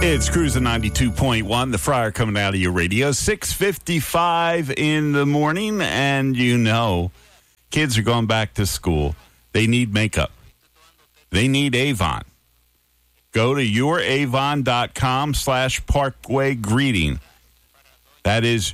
It's Cruising 92.1, the Friar coming out of your radio, 6:55 in the morning, and you know, kids are going back to school. They need makeup. They need Avon. Go to youravon.com/Parkway Greeting. That is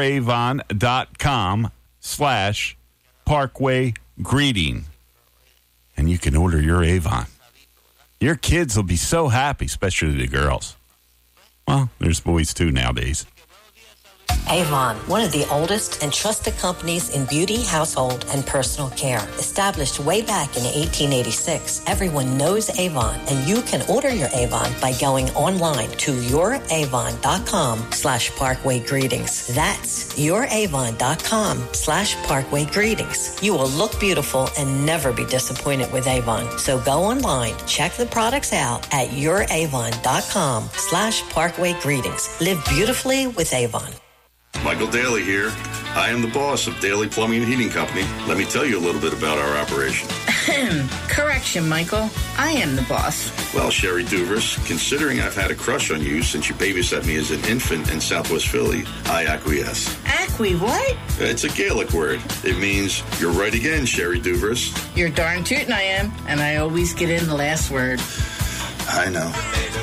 youravon.com/Parkway Greeting. And you can order your Avon. Your kids will be so happy, especially the girls. Well, there's boys too nowadays. Avon, one of the oldest and trusted companies in beauty, household, and personal care. Established way back in 1886, everyone knows Avon, and you can order your Avon by going online to youravon.com/Parkway Greetings. That's youravon.com/Parkway Greetings. You will look beautiful and never be disappointed with Avon. So go online, check the products out at youravon.com/Parkway Greetings. Live beautifully with Avon. Michael Daly here. I am the boss of Daly Plumbing and Heating Company. Let me tell you a little bit about our operation. Correction, Michael. I am the boss. Well, Sherry Duvers, considering I've had a crush on you since you babysat me as an infant in Southwest Philly, I acquiesce. What? It's a Gaelic word. It means, you're right again, Sherry Duvers. You're darn tootin' I am, and I always get in the last word. I know.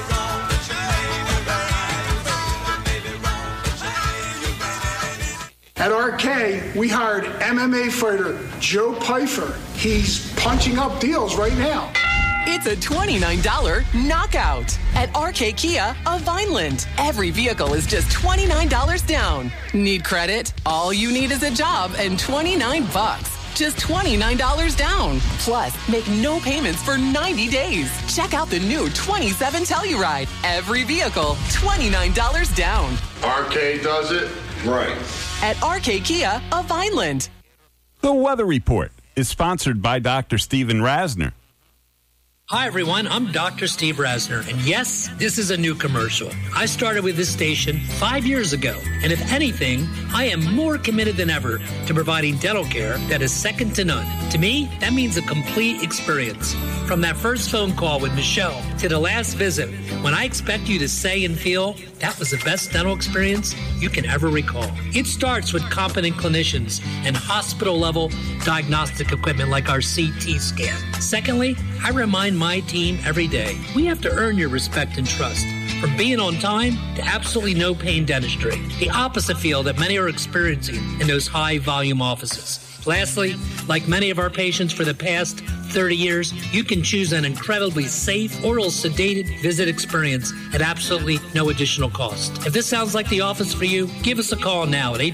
At RK, we hired MMA fighter Joe Pyfer. He's punching up deals right now. It's a $29 knockout at RK Kia of Vineland. Every vehicle is just $29 down. Need credit? All you need is a job and $29. Just $29 down. Plus, make no payments for 90 days. Check out the new 27 Telluride. Every vehicle, $29 down. RK does it right. At RK Kia of Vineland. The Weather Report is sponsored by Dr. Steven Rasner. Hi, everyone. I'm Dr. Steve Rasner, and yes, this is a new commercial. I started with this station 5 years ago, and if anything, I am more committed than ever to providing dental care that is second to none. To me, that means a complete experience. From that first phone call with Michelle to the last visit, when I expect you to say and feel that was the best dental experience you can ever recall. It starts with competent clinicians and hospital-level diagnostic equipment like our CT scan. Secondly, I remind my team every day, we have to earn your respect and trust. From being on time to absolutely no pain dentistry. The opposite feel that many are experiencing in those high volume offices. Lastly, like many of our patients for the past 30 years, you can choose an incredibly safe, oral sedated visit experience at absolutely no additional cost. If this sounds like the office for you, give us a call now at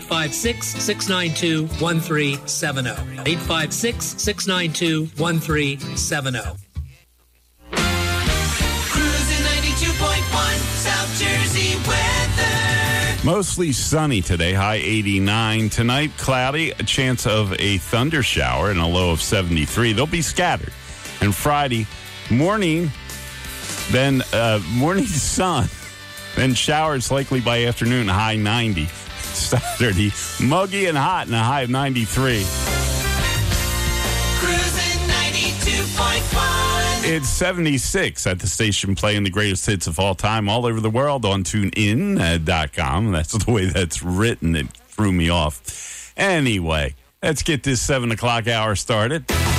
856-692-1370. 856-692-1370. Cruising 92.1 South Jersey weather. Mostly sunny today, high 89. Tonight, cloudy, a chance of a thunder shower and a low of 73. They'll be scattered. And Friday morning, then morning sun, then showers likely by afternoon, high 90. Saturday, muggy and hot and a high of 93. Cruising 92.1. It's 76 at the station playing the greatest hits of all time all over the world on TuneIn.com. That's the way that's written. It threw me off. Anyway, let's get this 7 o'clock hour started.